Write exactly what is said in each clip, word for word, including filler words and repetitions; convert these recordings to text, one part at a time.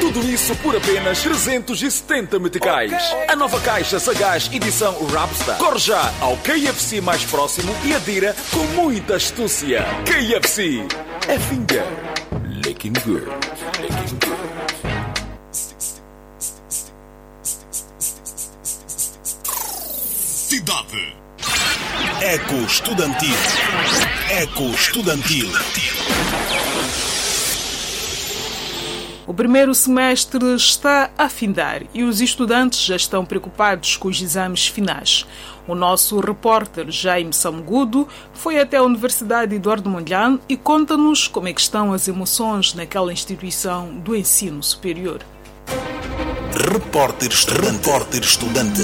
Tudo isso por apenas trezentos e setenta meticais. Okay. A nova caixa sagaz edição Rapstar. Corre já ao K F C mais próximo e adira com muita astúcia. K F C. É finger. Licking good. Licking good. Cidade. Eco Estudantil. Eco Estudantil. O primeiro semestre está a findar e os estudantes já estão preocupados com os exames finais. O nosso repórter Jaime Samugudo foi até a Universidade Eduardo Mondlane e conta-nos como é que estão as emoções naquela instituição do ensino superior. Repórter Estudante. Repórter Estudante.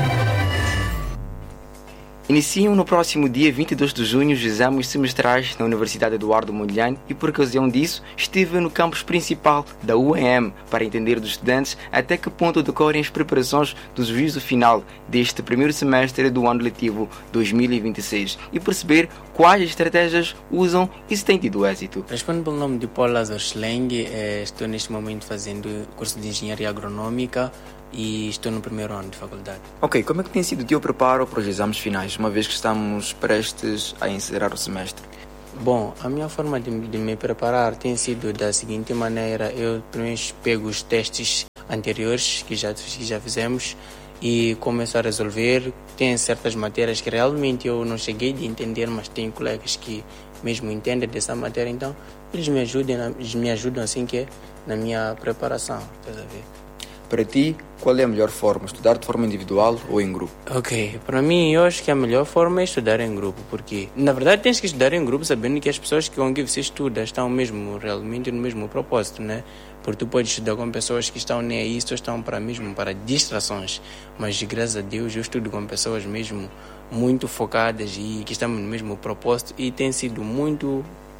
Iniciam no próximo dia vinte e dois de junho os exames semestrais na Universidade Eduardo Mondlane e, por ocasião disso, estive no campus principal da U E M para entender dos estudantes até que ponto decorrem as preparações do juízo final deste primeiro semestre do ano letivo dois mil e vinte e seis e perceber quais estratégias usam e se têm tido êxito. Respondo pelo nome de Paulo Lázaro Schleng, estou neste momento fazendo curso de Engenharia Agronômica e estou no primeiro ano de faculdade. Ok, como é que tem sido o teu preparo para os exames finais, uma vez que estamos prestes a encerrar o semestre? Bom, a minha forma de, de me preparar tem sido da seguinte maneira: eu primeiro pego os testes anteriores que já, que já fizemos e começo a resolver. Tem certas matérias que realmente eu não cheguei de entender, mas tenho colegas que mesmo entendem dessa matéria, então eles me ajudam, eles me ajudam assim que é na minha preparação, estás a ver? Para ti, qual é a melhor forma? Estudar de forma individual ou em grupo? Ok, para mim eu acho que a melhor forma é estudar em grupo, porque na verdade tens que estudar em grupo sabendo que as pessoas com que você estuda estão mesmo realmente no mesmo propósito, né? Porque tu podes estudar com pessoas que estão nem aí, só estão para mesmo para distrações, mas graças a Deus eu estudo com pessoas mesmo muito focadas e que estão no mesmo propósito e tem sido muito,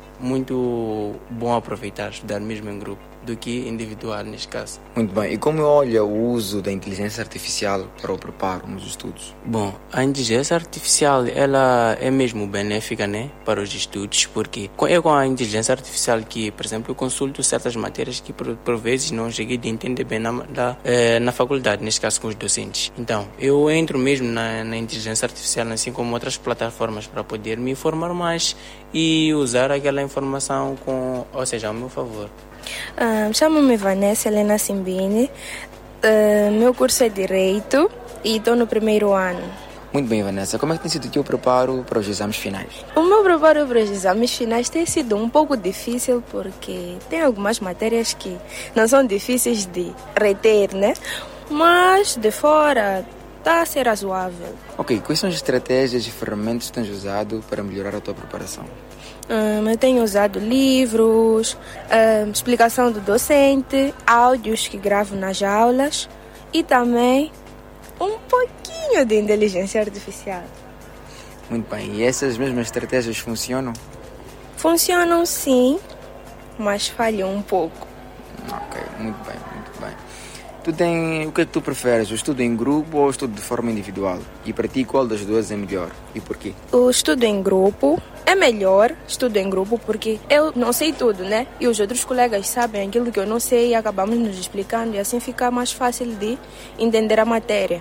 muito bom aproveitar estudar mesmo em grupo do que individual neste caso. Muito bem. E como olha o uso da inteligência artificial para o preparo nos estudos? Bom, a inteligência artificial ela é mesmo benéfica, né, para os estudos, porque é com a inteligência artificial que, por exemplo, eu consulto certas matérias que por, por vezes não cheguei a entender bem na, na, eh, na faculdade, neste caso com os docentes. Então, eu entro mesmo na, na inteligência artificial, assim como outras plataformas, para poder me informar mais e usar aquela informação com, ou seja, ao meu favor. Uh, chamo-me Vanessa Helena Simbini, uh, meu curso é Direito e estou no primeiro ano. Muito bem, Vanessa. Como é que tem sido o teu preparo para os exames finais? O meu preparo para os exames finais tem sido um pouco difícil porque tem algumas matérias que não são difíceis de reter, né? Mas de fora está a ser razoável. Ok, quais são as estratégias e ferramentas que tens usado para melhorar a tua preparação? Um, eu tenho usado livros, um, explicação do docente, áudios que gravo nas aulas e também um pouquinho de inteligência artificial. Muito bem. E essas mesmas estratégias funcionam? Funcionam sim, mas falham um pouco. Ok, muito bem, muito bem. Tu tem, o que é que tu preferes? O estudo em grupo ou o estudo de forma individual? E para ti, qual das duas é melhor? E porquê? O estudo em grupo é melhor, estudo em grupo, porque eu não sei tudo, né? E os outros colegas sabem aquilo que eu não sei e acabamos nos explicando e assim fica mais fácil de entender a matéria.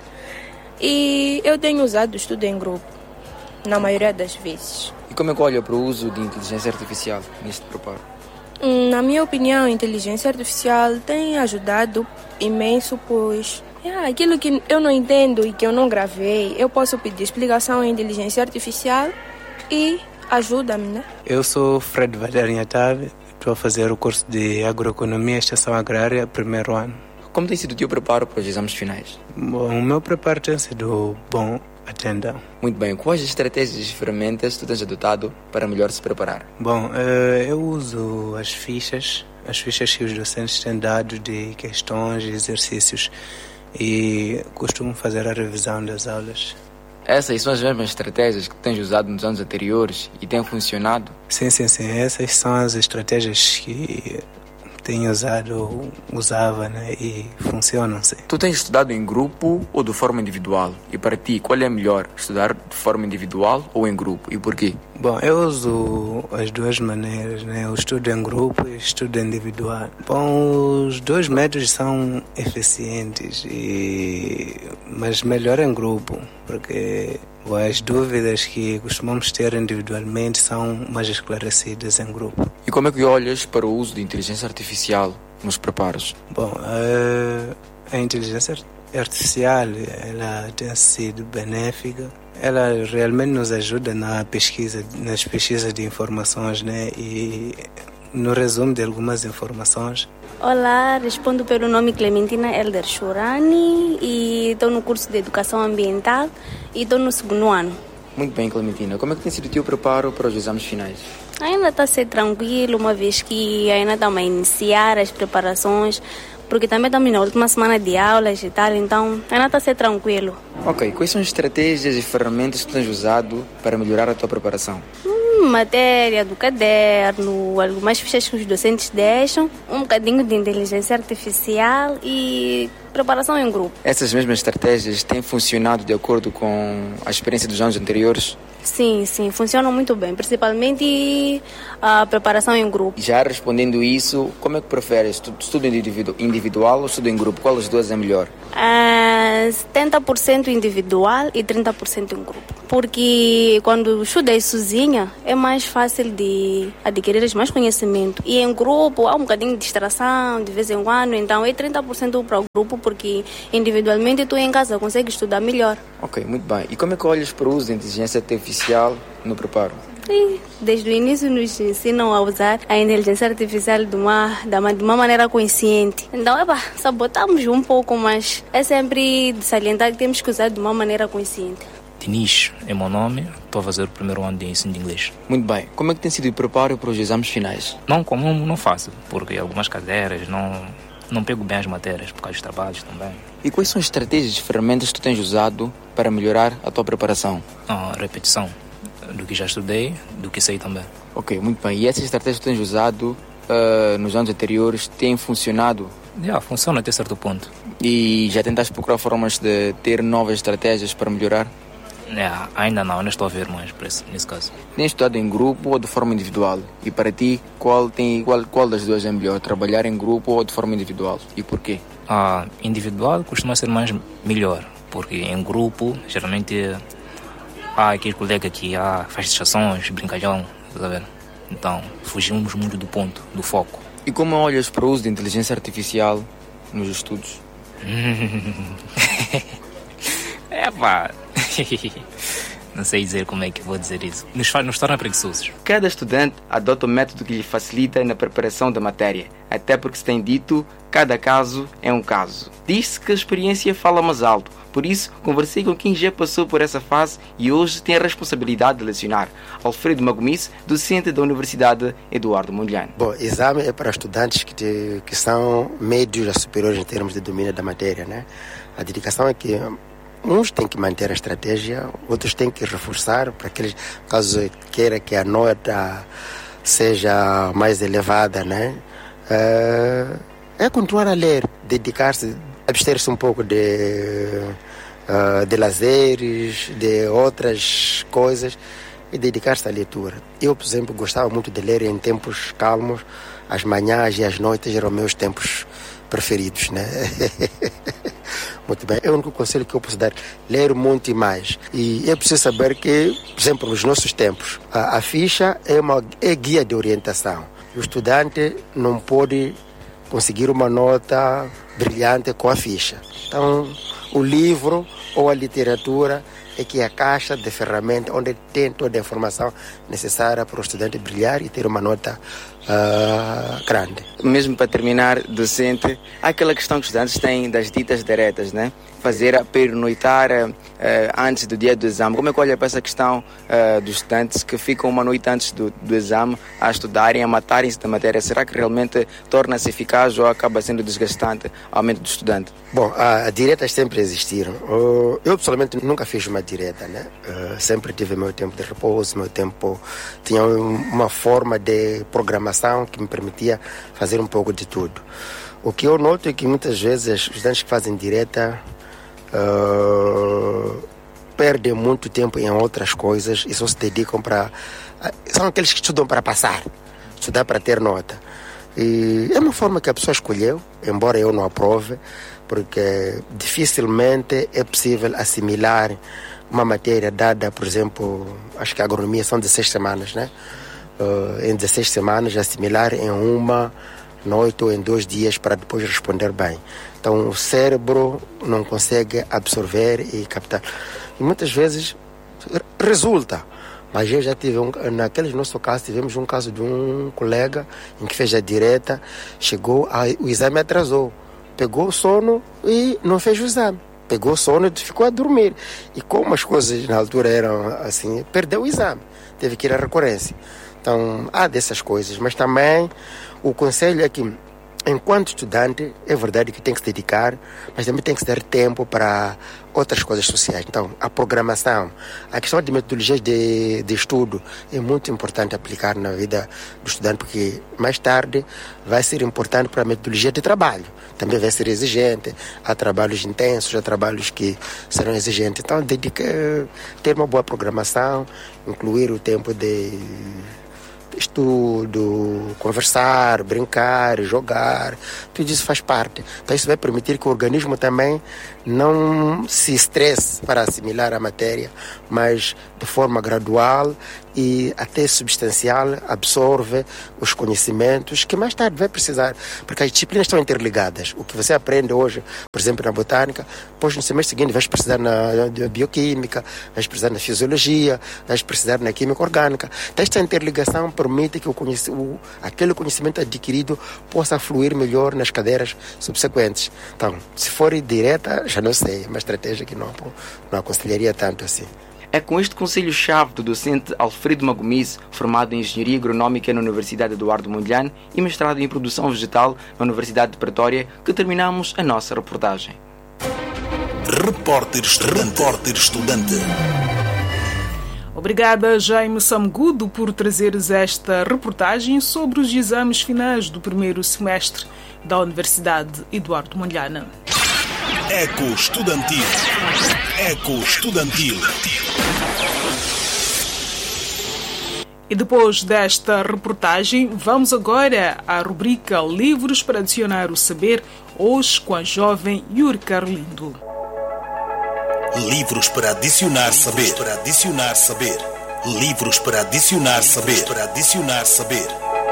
E eu tenho usado o estudo em grupo, na maioria das vezes. E como é que olha para o uso de inteligência artificial neste preparo? Na minha opinião, a inteligência artificial tem ajudado imenso, pois é, aquilo que eu não entendo e que eu não gravei, eu posso pedir explicação à inteligência artificial e ajuda-me, né? Eu sou Fred Valerian Atave, estou a fazer o curso de Agroeconomia e Extensão Agrária, primeiro ano. Como tem sido o teu preparo para os exames finais? Bom, o meu preparo tem sido bom. Atenda. Muito bem. Quais estratégias e ferramentas tu tens adotado para melhor se preparar? Bom, eu uso as fichas, as fichas que os docentes têm dado de questões e exercícios e costumo fazer a revisão das aulas. Essas são as mesmas estratégias que tens usado nos anos anteriores e têm funcionado? Sim, sim, sim. Essas são as estratégias que tenho usado, usava, né? E funcionam, sim. Tu tens estudado em grupo ou de forma individual? E para ti, qual é melhor, estudar de forma individual ou em grupo? E porquê? Bom, eu uso as duas maneiras, né? Eu estudo em grupo e estudo individual. Bom, os dois métodos são eficientes, e... mas melhor em grupo, porque as dúvidas que costumamos ter individualmente são mais esclarecidas em grupo. E como é que olhas para o uso de inteligência artificial nos preparos? Bom, a, a inteligência artificial, ela tem sido benéfica. Ela realmente nos ajuda na pesquisa, nas pesquisas de informações, né? E no resumo de algumas informações. Olá, respondo pelo nome Clementina Elder Chorani e estou no curso de Educação Ambiental e estou no segundo ano. Muito bem, Clementina. Como é que tem sido o teu preparo para os exames finais? Ainda está a ser tranquilo, uma vez que ainda estamos a iniciar as preparações, porque também estamos na última semana de aulas e tal, então ainda está a ser tranquilo. Ok, quais são as estratégias e ferramentas que tu tens usado para melhorar a tua preparação? Matéria do caderno, algumas fichas que os docentes deixam, um bocadinho de inteligência artificial e preparação em grupo. Essas mesmas estratégias têm funcionado de acordo com a experiência dos anos anteriores? Sim, sim, funcionam muito bem, principalmente a preparação em grupo. Já respondendo isso, como é que preferes? Estudo individu- individual ou estudo em grupo? Qual das duas é melhor? Uh, setenta por cento individual e trinta por cento em grupo. Porque quando estudas sozinha é mais fácil de adquirir mais conhecimento. E em grupo há um bocadinho de distração de vez em quando, então é trinta por cento para o grupo, porque individualmente tu em casa consegues estudar melhor. Ok, muito bem. E como é que olhas para o uso da inteligência artificial no preparo? E desde o início nos ensinam a usar a inteligência artificial de uma, de uma, de uma maneira consciente. Então, epa, sabotamos um pouco, mas é sempre de salientar que temos que usar de uma maneira consciente. Diniz é meu nome, estou a fazer o primeiro ano de ensino de inglês. Muito bem. Como é que tem sido o preparo para os exames finais? Não comum, não fácil, porque algumas cadeiras não, não pego bem as matérias, por causa dos trabalhos também. E quais são as estratégias e ferramentas que tu tens usado para melhorar a tua preparação? Ah, repetição do que já estudei, do que sei também. Ok, muito bem. E essas estratégias que tu tens usado uh, nos anos anteriores têm funcionado? Já, yeah, funciona até certo ponto. E já tentaste procurar formas de ter novas estratégias para melhorar? Yeah, ainda não, ainda estou a ver mais por esse, nesse caso. Tens estudado em grupo ou de forma individual? E para ti, qual, tem, qual, qual das duas é melhor? Trabalhar em grupo ou de forma individual? E porquê? Ah, individual costuma ser mais melhor, porque em grupo, geralmente, há aquele colega que há, faz distrações, brincalhão, tá vendo? Então, fugimos muito do ponto, do foco. E como olhas para o uso de inteligência artificial nos estudos? É pá, não sei dizer como é que vou dizer isso. Nos, faz, nos torna preguiçosos. Cada estudante adota um método que lhe facilita na preparação da matéria, até porque se tem dito, cada caso é um caso. Diz-se que a experiência fala mais alto, por isso conversei com quem já passou por essa fase e hoje tem a responsabilidade de lecionar. Alfredo Magomice, docente da Universidade Eduardo Mondlane. Bom, exame é para estudantes que, te, que são médios a superiores em termos de domínio da matéria, né? A dedicação é que uns têm que manter a estratégia, outros têm que reforçar para aqueles caso queira que a nota seja mais elevada, né? É, é continuar a ler, dedicar-se, abster-se um pouco de, uh, de lazeres, de outras coisas e dedicar-se à leitura. Eu, por exemplo, gostava muito de ler em tempos calmos, as manhãs e as noites eram meus tempos preferidos, né? Muito bem, é o único conselho que eu posso dar, ler muito e mais. E é preciso saber que, por exemplo, nos nossos tempos, a, a ficha é uma é guia de orientação. O estudante não pode conseguir uma nota brilhante com a ficha. Então, o livro ou a literatura é que é a caixa de ferramentas onde tem toda a informação necessária para o estudante brilhar e ter uma nota uh, grande. Mesmo para terminar, docente, há aquela questão que os estudantes têm das ditas diretas, né? Fazer a pernoitar uh, antes do dia do exame. Como é que olha para essa questão uh, dos estudantes que ficam uma noite antes do, do exame a estudarem, a matarem-se da matéria? Será que realmente torna-se eficaz ou acaba sendo desgastante ao mente do estudante? Bom, as diretas sempre existiram. Uh, eu, pessoalmente, nunca fiz uma direta, né? Uh, sempre tive meu tempo de repouso, meu tempo... Tinha uma forma de programação programação que me permitia fazer um pouco de tudo. O que eu noto é que muitas vezes os estudantes que fazem direta uh, perdem muito tempo em outras coisas e só se dedicam para... São aqueles que estudam para passar, estudar para ter nota. E é uma forma que a pessoa escolheu, embora eu não aprove, porque dificilmente é possível assimilar uma matéria dada, por exemplo, acho que a agronomia são dezesseis semanas, né? Uh, em dezesseis semanas, assimilar em uma noite ou em dois dias para depois responder bem. Então o cérebro não consegue absorver e captar. E muitas vezes resulta. Mas eu já tive, um, naquele nosso caso, tivemos um caso de um colega em que fez a direta, chegou, a, o exame atrasou, pegou o sono e não fez o exame. Pegou o sono e ficou a dormir. E como as coisas na altura eram assim, perdeu o exame, teve que ir à recorrência. Então, há dessas coisas, mas também o conselho é que, enquanto estudante, é verdade que tem que se dedicar, mas também tem que se dar tempo para outras coisas sociais. Então, a programação, a questão de metodologias de, de estudo é muito importante aplicar na vida do estudante, porque mais tarde vai ser importante para a metodologia de trabalho. Também vai ser exigente, há trabalhos intensos, há trabalhos que serão exigentes. Então, dedica, ter uma boa programação, incluir o tempo de estudo, conversar, brincar, jogar, tudo isso faz parte. Então isso vai permitir que o organismo também não se estresse para assimilar a matéria, mas de forma gradual e até substancial absorve os conhecimentos que mais tarde vai precisar, porque as disciplinas estão interligadas. O que você aprende hoje, por exemplo, na botânica, depois no semestre seguinte vais precisar na bioquímica, vais precisar na fisiologia, vais precisar na química orgânica. Então esta interligação permite que o conhec- o, aquele conhecimento adquirido possa fluir melhor nas cadeiras subsequentes. Então, se for direta, já não sei, é uma estratégia que não, não aconselharia tanto assim. É com este conselho-chave do docente Alfredo Magomize, formado em Engenharia Agronómica na Universidade Eduardo Mondlane e mestrado em Produção Vegetal na Universidade de Pretória, que terminamos a nossa reportagem. Repórter Estudante. Repórter Estudante. Obrigada, Jaime Samgudo, por trazeres esta reportagem sobre os exames finais do primeiro semestre da Universidade Eduardo Mondlane. Eco Estudantil. Eco Estudantil. E depois desta reportagem, vamos agora à rubrica Livros para Adicionar o Saber, hoje com a jovem Yuri Carlindo. Livros para adicionar saber. Para adicionar saber. Livros para adicionar saber. Para adicionar saber.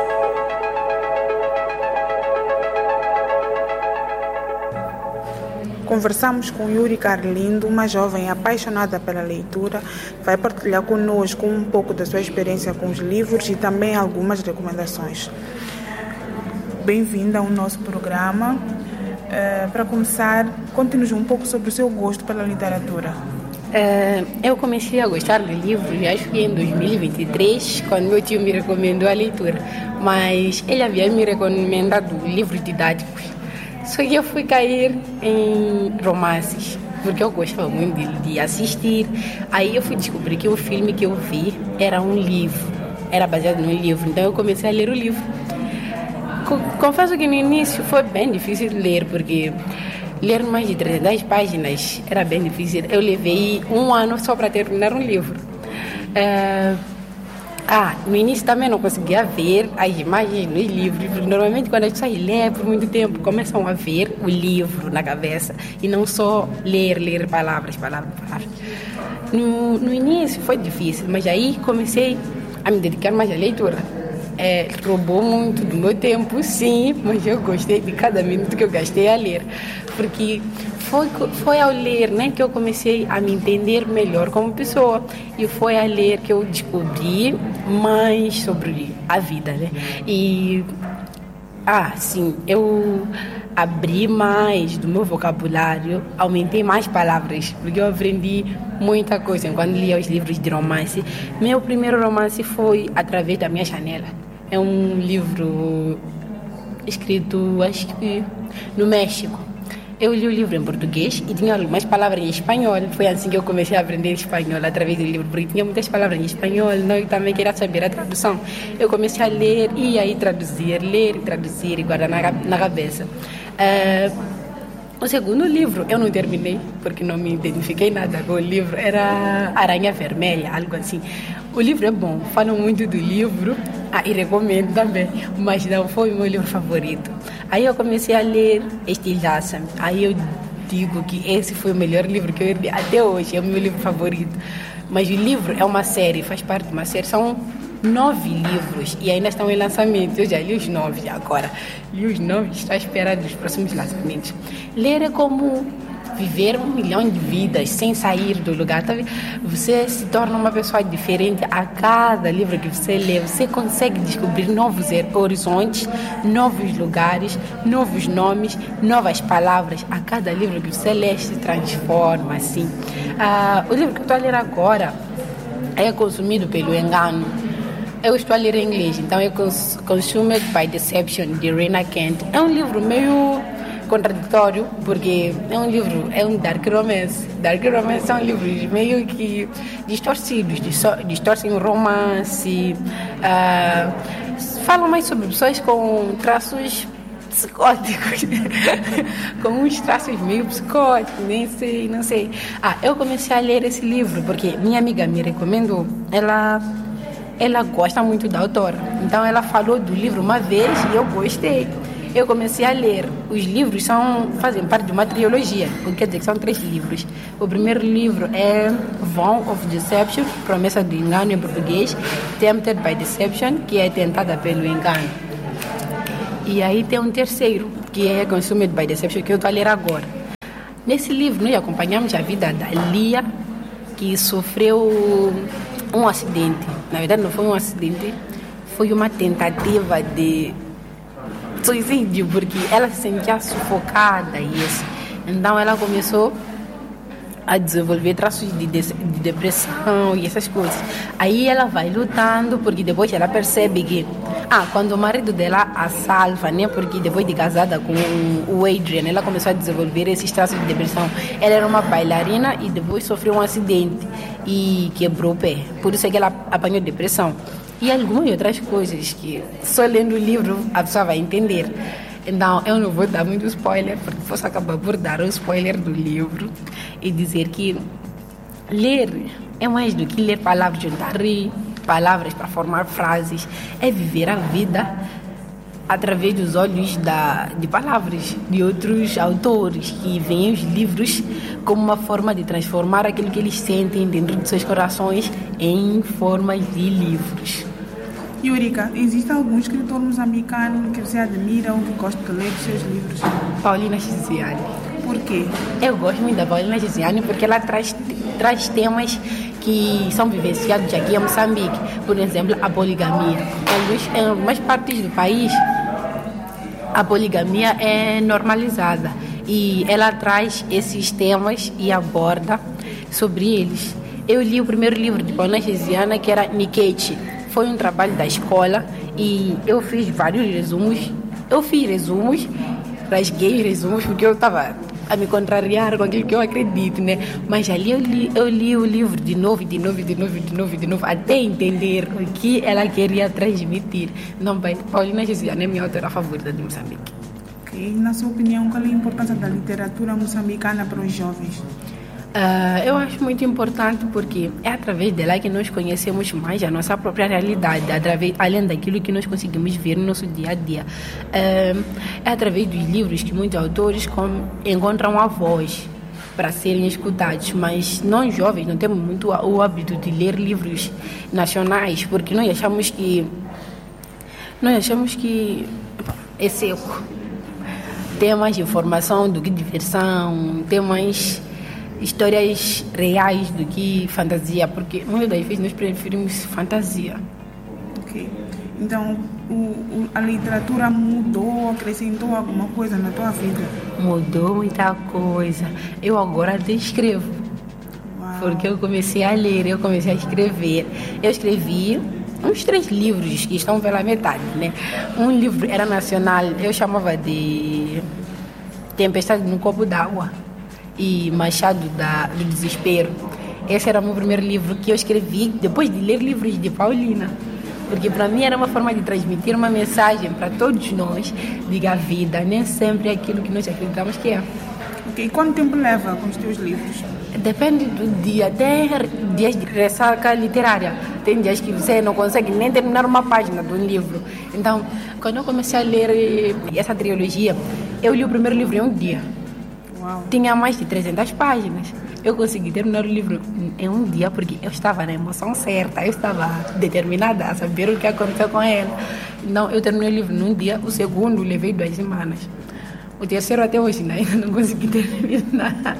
Conversamos com Yuri Carlindo, uma jovem apaixonada pela leitura, vai partilhar conosco um pouco da sua experiência com os livros e também algumas recomendações. Bem-vinda ao nosso programa. Uh, para começar, conte-nos um pouco sobre o seu gosto pela literatura. Uh, eu comecei a gostar de livros, acho que em dois mil e vinte e três, quando meu tio me recomendou a leitura, mas ele havia me recomendado livros didáticos. Só que eu fui cair em romances, porque eu gostava muito de, de assistir. Aí eu fui descobrir que o filme que eu vi era um livro, era baseado num livro, então eu comecei a ler o livro. Confesso que no início foi bem difícil de ler, porque ler mais de trezentas páginas era bem difícil. Eu levei um ano só para terminar um livro. Uh, ah, no início também não conseguia ver as imagens nos livros. Normalmente quando as pessoas lêem por muito tempo, começam a ver o livro na cabeça e não só ler, ler palavras, palavras, palavras. No, no início foi difícil, mas aí comecei a me dedicar mais à leitura. É, roubou muito do meu tempo, sim, mas eu gostei de cada minuto que eu gastei a ler, porque foi, foi ao ler, né, que eu comecei a me entender melhor como pessoa, e foi a ler que eu descobri mais sobre a vida, né? E, ah, sim, eu abri mais do meu vocabulário, aumentei mais palavras, porque eu aprendi muita coisa quando lia os livros de romance. Meu primeiro romance foi Através da Minha Janela. É um livro escrito, acho que no México. eu li o livro em português e tinha algumas palavras em espanhol. Foi assim que eu comecei a aprender espanhol, através do livro, porque tinha muitas palavras em espanhol, não, eu também queria saber a tradução. Eu comecei a ler e aí traduzir, ler e traduzir e guardar na, na cabeça. Uh, o segundo livro eu não terminei, porque não me identifiquei nada com o livro, era Aranha Vermelha, algo assim. O livro é bom, falam muito do livro, ah, e recomendo também, mas não foi o meu livro favorito. Aí eu comecei a ler Estilhaça, aí eu digo que esse foi o melhor livro que eu li até hoje, é o meu livro favorito. Mas o livro é uma série, faz parte de uma série, são nove livros e ainda estão em lançamento. Eu já li os nove agora, li os nove, estou à espera dos próximos lançamentos. Ler é como viver um milhão de vidas sem sair do lugar. Tá? Você se torna uma pessoa diferente a cada livro que você lê. Você consegue descobrir novos horizontes, novos lugares, novos nomes, novas palavras. A cada livro que você lê se transforma assim. Ah, o livro que eu estou a ler agora é consumido pelo engano. Eu estou a ler em inglês, então é Consumed by Deception, de Rena Kent. É um livro meio contraditório, porque é um livro, é um dark romance. Dark romance são livros meio que distorcidos, distorcem o romance, uh, falam mais sobre pessoas com traços psicóticos, com uns traços meio psicóticos, nem sei, não sei. Ah, eu comecei a ler esse livro porque minha amiga me recomendou, ela... Ela gosta muito da autora, então ela falou do livro uma vez e eu gostei. Eu comecei a ler. Os livros são, fazem parte de uma trilogia, o que quer dizer que são três livros. O primeiro livro é Vow of Deception, Promessa do Engano em português, Tempted by Deception, que é tentada pelo engano. E aí tem um terceiro, que é Consumed by Deception, que eu estou a ler agora. Nesse livro, nós acompanhamos a vida da Lia, que sofreu um acidente. Na verdade, não foi um acidente, foi uma tentativa de suicídio, porque ela se sentia sufocada e isso. Então, ela começou a desenvolver traços de, de, de depressão e essas coisas. Aí ela vai lutando, porque depois ela percebe que ah, quando o marido dela a salva, né, porque depois de casada com o Adrian, ela começou a desenvolver esses traços de depressão. Ela era uma bailarina e depois sofreu um acidente e quebrou o pé. Por isso é que ela apanhou depressão. E algumas outras coisas que só lendo o livro a pessoa vai entender. Então, eu não vou dar muito spoiler, porque posso acabar por dar o spoiler do livro e dizer que ler é mais do que ler palavras, juntar palavras para formar frases, é viver a vida através dos olhos da, de palavras de outros autores que veem os livros como uma forma de transformar aquilo que eles sentem dentro de seus corações em formas de livros. Yurika, existe algum escritor moçambicano que você admira ou que gosta de ler os seus livros? Paulina Chiziane. Por quê? Eu gosto muito da Paulina Chiziane porque ela traz, traz temas que são vivenciados aqui em Moçambique. Por exemplo, a poligamia. Em algumas partes do país, a poligamia é normalizada e ela traz esses temas e aborda sobre eles. Eu li o primeiro livro de Paulina Chiziane, que era Nikete. Foi um trabalho da escola e eu fiz vários resumos. Eu fiz resumos, rasguei resumos porque eu estava a me contrariar com aquilo que eu acredito, né? Mas ali eu li, eu li o livro de novo, de novo, de novo, de novo, de novo, até entender o que ela queria transmitir. Não, bem, Paulina Chiziane é minha autora favorita de Moçambique. Ok. Na sua opinião, qual é a importância da literatura moçambicana para os jovens? Uh, eu acho muito importante porque é através dela que nós conhecemos mais a nossa própria realidade, através, além daquilo que nós conseguimos ver no nosso dia a dia. Uh, é através dos livros que muitos autores com, encontram a voz para serem escutados, mas nós jovens não temos muito o hábito de ler livros nacionais, porque nós achamos que nós achamos que é seco. Tem mais informação do que diversão, tem mais histórias reais do que fantasia, porque muitas das vezes nós preferimos fantasia. Ok. Então, o, o, a literatura mudou, acrescentou alguma coisa na tua vida? Mudou muita coisa. Eu agora até escrevo. Uau. Porque eu comecei a ler, eu comecei a escrever. Eu escrevi uns três livros que estão pela metade, né? Um livro era nacional, eu chamava de Tempestade no Copo d'Água e Machado da, do Desespero. Esse era o meu primeiro livro que eu escrevi depois de ler livros de Paulina. Porque para mim era uma forma de transmitir uma mensagem para todos nós de que a vida nem sempre é aquilo que nós acreditamos que é. Ok, e quanto tempo leva com os teus livros? Depende do dia, tem dias de ressaca literária, tem dias que você não consegue nem terminar uma página de um livro. Então, quando eu comecei a ler essa trilogia, eu li o primeiro livro em um dia. Uau. Tinha mais de trezentas páginas. Eu consegui terminar o livro em um dia porque eu estava na emoção certa, eu estava determinada a saber o que aconteceu com ela. Então, eu terminei o livro num dia, o segundo levei duas semanas. O terceiro até hoje ainda não consegui terminar.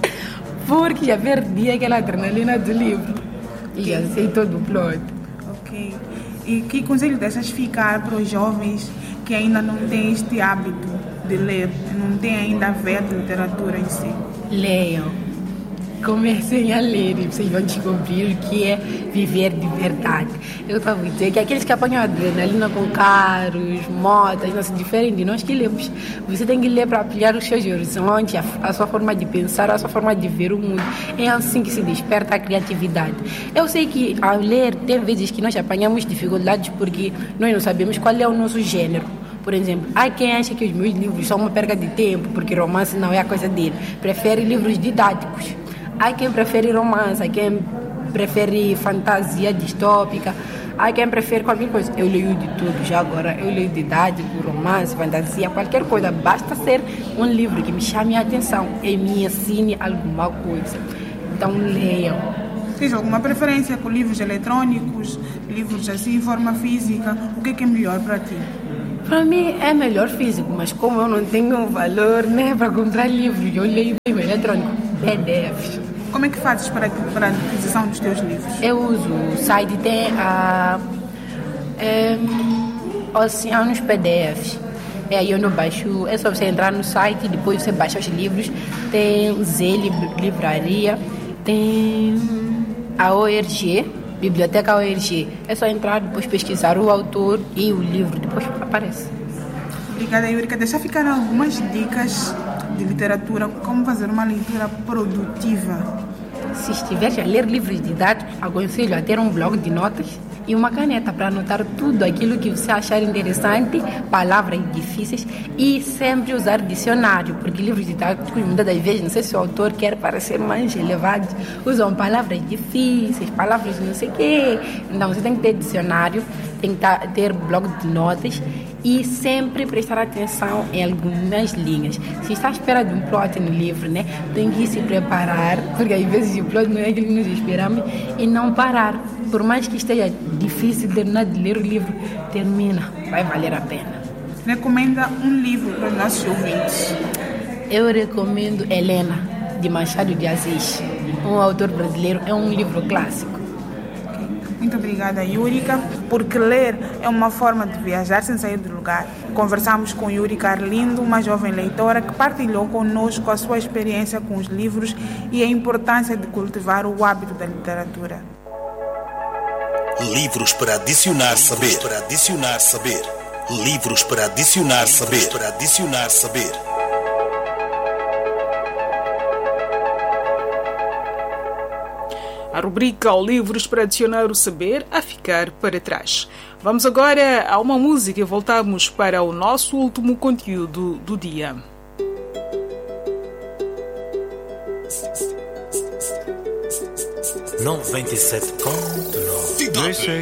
Porque já perdi aquela adrenalina do livro. E já sei todo o plot. Ok. E que conselho deixas ficar para os jovens que ainda não têm este hábito de ler, não têm ainda a ver de literatura em si? Leiam. Comecem a ler e vocês vão descobrir o que é viver de verdade. Eu estava a dizer que aqueles que apanham adrenalina com carros, motas, não se diferem de nós que lemos. Você tem que ler para ampliar os seus horizontes, a, a sua forma de pensar, a sua forma de ver o mundo. É assim que se desperta a criatividade. Eu sei que ao ler tem vezes que nós apanhamos dificuldades porque nós não sabemos qual é o nosso gênero. Por exemplo, há quem acha que os meus livros são uma perda de tempo porque romance não é a coisa dele. Prefere livros didáticos. Há quem prefere romance, há quem prefere fantasia distópica, há quem prefere qualquer coisa. Eu leio de tudo já agora. Eu leio didático, romance, fantasia, qualquer coisa. Basta ser um livro que me chame a atenção e me ensine alguma coisa. Então leiam. Tens alguma preferência com livros eletrônicos, livros assim, em forma física? O que é, que é melhor para ti? Para mim é melhor físico, mas como eu não tenho valor, né, para comprar livros, eu leio em eletrônico, P D Fs. Como é que fazes para, para a aquisição dos teus livros? Eu uso o site, tem a é, Oceanos P D Fs. E aí eu não baixo, é só você entrar no site, depois você baixa os livros. Tem Z Livraria, tem a O R G, Biblioteca O R G. É só entrar, depois pesquisar o autor e o livro, depois aparece. Obrigada, Eurica. Deixa ficar algumas dicas de literatura, como fazer uma leitura produtiva. Se estiver a ler livros didáticos, aconselho a ter um bloco de notas e uma caneta para anotar tudo aquilo que você achar interessante, palavras difíceis, e sempre usar dicionário, porque livros didáticos, muitas das vezes, não sei se o autor quer parecer mais elevado, usam palavras difíceis, palavras não sei o quê. Então você tem que ter dicionário, tem que ter bloco de notas e sempre prestar atenção em algumas linhas. Se está à espera de um plot no livro, né, tem que se preparar, porque às vezes o plot não é aquilo que nós esperamos, e não parar. Por mais que esteja difícil terminar de ler o livro, termina, vai valer a pena. Recomenda um livro para os nossos ouvintes? Eu recomendo Helena, de Machado de Assis, um autor brasileiro, é um livro clássico. Muito obrigada, Eurica, porque ler é uma forma de viajar sem sair do lugar. Conversamos com Eurica Arlindo, uma jovem leitora que partilhou conosco a sua experiência com os livros e a importância de cultivar o hábito da literatura. Livros para adicionar saber, para adicionar saber. Livros para adicionar saber, para adicionar saber. A rubrica Livros para adicionar o saber a ficar para trás. Vamos agora a uma música e voltamos para o nosso último conteúdo do dia. noventa e sete ponto nove